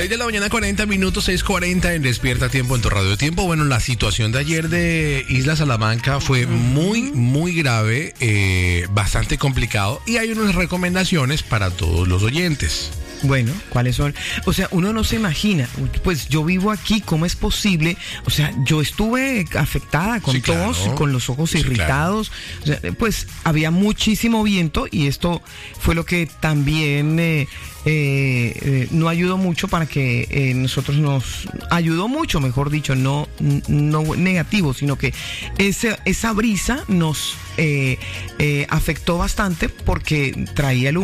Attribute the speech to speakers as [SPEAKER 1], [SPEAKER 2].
[SPEAKER 1] 6 de la mañana, 40 minutos, 6:40 en Despierta Tiempo en tu Radio Tiempo. Bueno, la situación de ayer de Isla Salamanca fue muy grave, bastante complicado, y hay unas recomendaciones para todos los oyentes.
[SPEAKER 2] Bueno, ¿cuáles son? O sea, uno no se imagina, pues yo vivo aquí, ¿cómo es posible? O sea, yo estuve afectada con tos, con los ojos irritados, o sea, pues había muchísimo viento y esto fue lo que también no ayudó mucho para que nosotros nos ayudó mucho, mejor dicho, no negativo, sino que esa brisa nos afectó bastante porque traía el